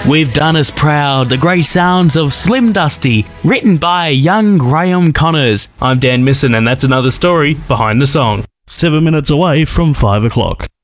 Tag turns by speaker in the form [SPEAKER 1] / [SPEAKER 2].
[SPEAKER 1] We've Done Us Proud, the great sounds of Slim Dusty, written by young Graham Connors. I'm Dan Misson, and that's another story behind the song.
[SPEAKER 2] 7 minutes away from 5 o'clock.